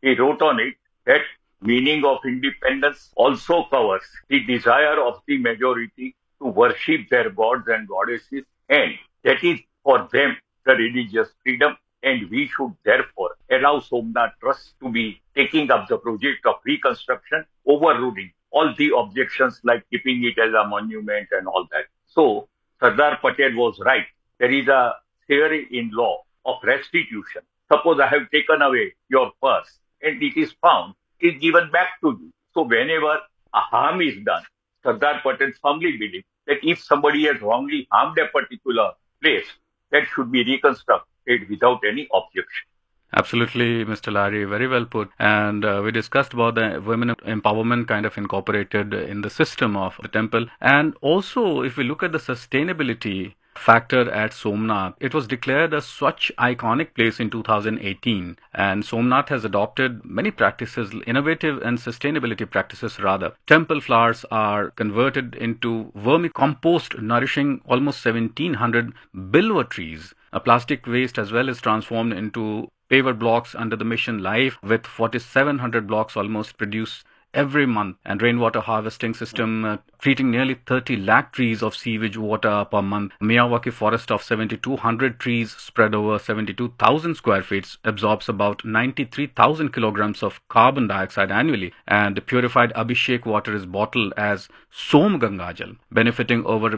He wrote on it that meaning of independence also covers the desire of the majority to worship their gods and goddesses, and that is for them the religious freedom. And we should therefore allow Somnath Trust to be taking up the project of reconstruction, overruling all the objections like keeping it as a monument and all that. So Sardar Patel was right. There is a theory in law of restitution. Suppose I have taken away your purse and it is found, it is given back to you. So whenever a harm is done, Sardar Patel firmly believes that if somebody has wrongly harmed a particular place, that should be reconstructed without any objection. Absolutely, Mr. Larry, very well put. And we discussed about the women empowerment kind of incorporated in the system of the temple. And also, if we look at the sustainability factor at Somnath, it was declared a Swachh iconic place in 2018. And Somnath has adopted many practices, innovative and sustainability practices rather. Temple flowers are converted into vermicompost, nourishing almost 1,700 bilwa trees. A plastic waste as well is transformed into paver blocks under the mission life, with 4,700 blocks almost produced every month, and rainwater harvesting system treating nearly 30 lakh trees of sewage water per month. Miyawaki forest of 7,200 trees spread over 72,000 square feet absorbs about 93,000 kilograms of carbon dioxide annually, and purified Abhishek water is bottled as Som Gangajal, benefiting over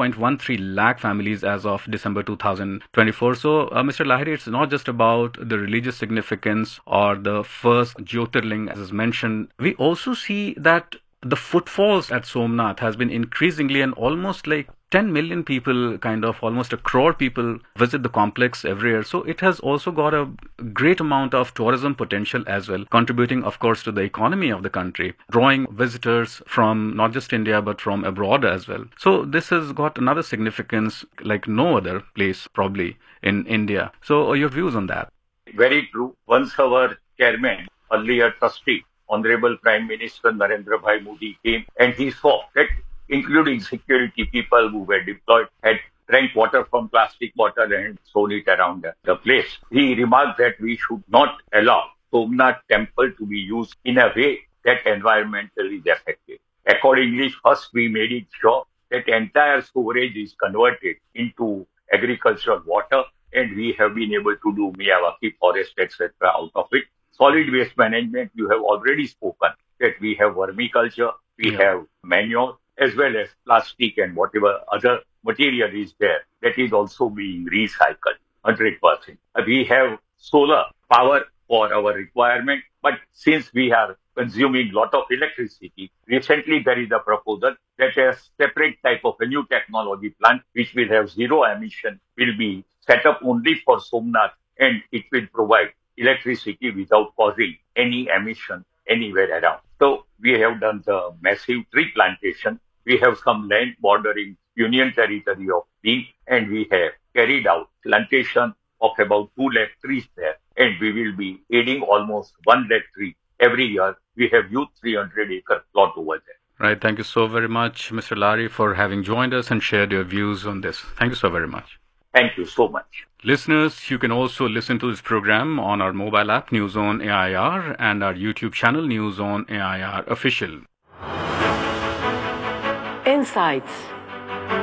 1.13 lakh families as of December 2024. So, Mr. Lahiri, it's not just about the religious significance or the first Jyotirling as is mentioned. We also see that the footfalls at Somnath has been increasingly, and almost like 10 million people, kind of almost a crore people visit the complex every year. So it has also got a great amount of tourism potential as well, contributing of course to the economy of the country, drawing visitors from not just India but from abroad as well. So this has got another significance like no other place probably in India. So your views on that? Very true. Once our chairman, earlier trustee, Honorable Prime Minister Narendra Bhai Modi came and he saw that including security people who were deployed had drank water from plastic bottle and thrown it around the place. He remarked that we should not allow Somnath temple to be used in a way that environmentally is effective. Accordingly, first we made it sure that entire sewerage is converted into agricultural water, and we have been able to do Miyawaki forest, etc. out of it. Solid waste management, you have already spoken that we have vermiculture, we have manure, as well as plastic and whatever other material is there that is also being recycled 100%. We have solar power for our requirement, but since we are consuming lot of electricity, recently there is a proposal that a separate type of a new technology plant which will have zero emission will be set up only for Somnath, and it will provide electricity without causing any emission anywhere around. So we have done the massive tree plantation. We have some land bordering Union Territory of Being, and we have carried out plantation of about 2 lakh trees there, and we will be adding almost 1 lakh tree every year. We have used 300-acre plot over there. Right. Thank you so very much, Mr. Larry, for having joined us and shared your views on this. Thank you so very much. Thank you so much. Listeners, you can also listen to this program on our mobile app News on AIR and our YouTube channel News on AIR Official. Insights.